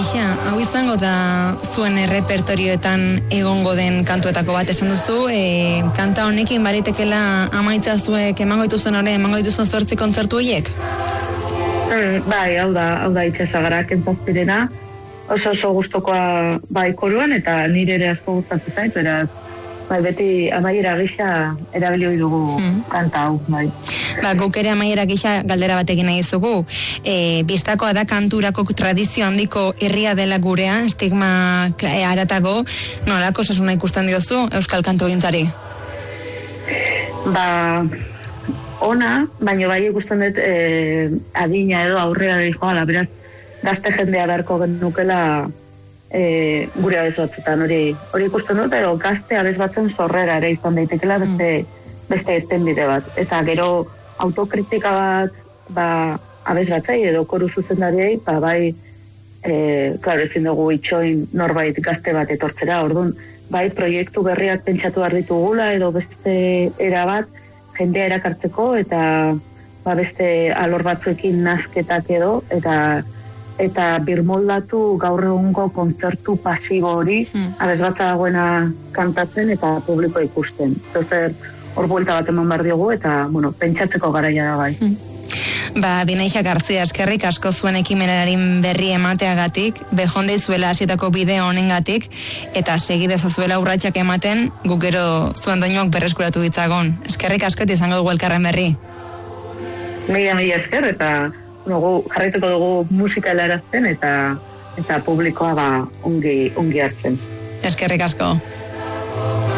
Binaixa, hau izango da zuen errepertorioetan egongo den kantuetako bat esan duzu, kanta honekin baritekela amaitza zuek emango dituzuen 8 kontzertu horiek? Bai, hau da Itxasagarak entzazpirena, oso gustokoa bai koruan eta nire ere asko gustatzen zait, beraz, bai, beti amaiera gisa erabili ohi dugu kanta hau, bai. Guk ere amaiera gisa galdera batekin nahi zugu. Bistakoa da kanturako tradizio handiko herria dela gurea, estigma haratago, nolako osasuna ikusten diozu euskal kantu egintzari? Ona, baina bai ikusten dut adina edo aurrera joala, beraz, gazte jendea beharko genukela gure abez batzutan, hori ikusten dut, edo gazte abez batzen zorrera ere izan daitekela beste etenbide bat. Eta gero autokritika bat abez batzai edo koru zuzendariei, bai, klaro, ezin dugu itxoin norbait gazte bat etortzera, orduan, bai, proiektu berriak pentsatu behar ditugula edo beste era bat, jendea erakartzeko eta beste alor batzuekin nasketak edo eta birmoldatu gaur egungo kontzertu pasibo hori abez bat dagoena kantatzen eta publiko ikusten. Zer hor buelta bat eman behar diogu eta pentsatzeko garaia da bai. Binaixa Gartzia, eskerrik asko zuen ekimenaren berri emateagatik, behonde izuela hasietako bideo honengatik, eta segidezazuela urratsak ematen, guk gero zuen doinuak berreskuratu ditzagon. Eskerrik asko eta izango dugu elkarren berri. Mila esker, eta jarraituko dugu musika helarazten eta publikoa ongi hartzen. Eskerrik asko.